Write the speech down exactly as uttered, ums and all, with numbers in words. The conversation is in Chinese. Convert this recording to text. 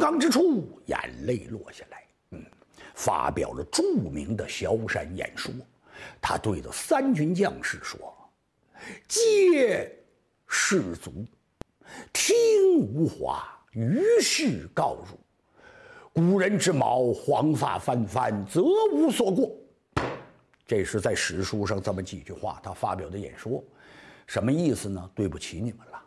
刚之处，眼泪落下来，嗯，发表了著名的萧山演说。他对着三军将士说：“皆士卒，听吾话，于是告汝。古人之矛，黄发翻翻，则无所过。”这是在史书上这么几句话，他发表的演说，什么意思呢？对不起你们了，